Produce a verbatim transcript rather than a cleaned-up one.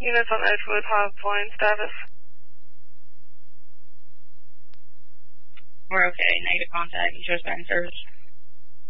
Units on Edgewood have flying status. We're okay. Negative contact. You shows back in service.